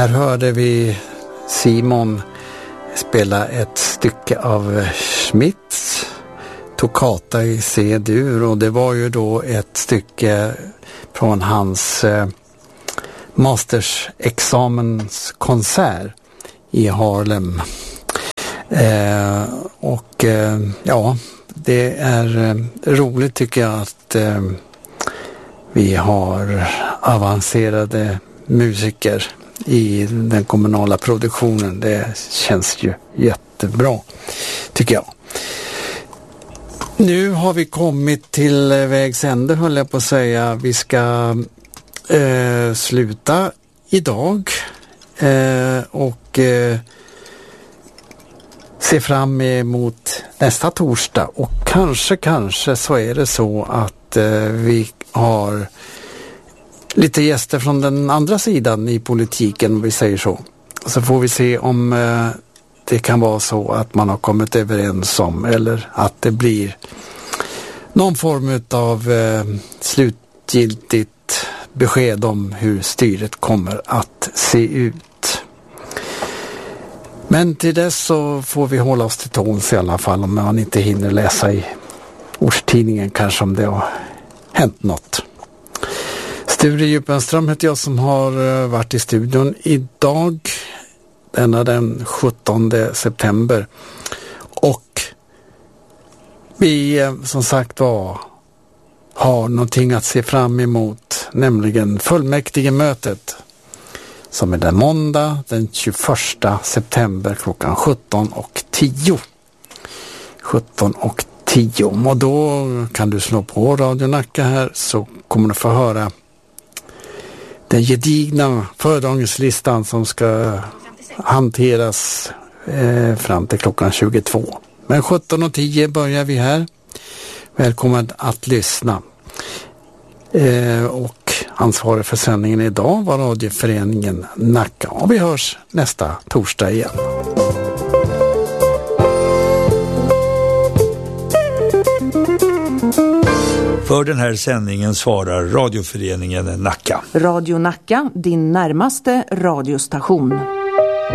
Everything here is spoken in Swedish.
Här hörde vi Simon spela ett stycke av Schmitts Toccata i C-dur, och det var ju då ett stycke från hans mastersexamenskonsert i Harlem. Ja, det är roligt tycker jag att vi har avancerade musiker i den kommunala produktionen. Det känns ju jättebra tycker jag. Nu har vi kommit till vägs ände, höll jag på att säga. Vi ska sluta idag och se fram emot nästa torsdag, och kanske så är det så att vi har lite gäster från den andra sidan i politiken, om vi säger så. Så får vi se om det kan vara så att man har kommit överens om, eller att det blir någon form av slutgiltigt besked om hur styret kommer att se ut. Men till dess så får vi hålla oss till tåls i alla fall, om man inte hinner läsa i årstidningen kanske om det har hänt något. Sture Djupenström heter jag som har varit i studion idag, den 17 september. Och vi som sagt har någonting att se fram emot, nämligen fullmäktigemötet som är den måndag den 21 september klockan 17:10. 17:10. Och då kan du slå på Radio Nacka här, så kommer du få höra den gedigna föredragningslistan som ska hanteras fram till klockan 22. Men 17:10 börjar vi här. Välkommen att lyssna. Och ansvarig för sändningen idag var radioföreningen Nacka. Och vi hörs nästa torsdag igen. För den här sändningen svarar radioföreningen Nacka. Radio Nacka, din närmaste radiostation.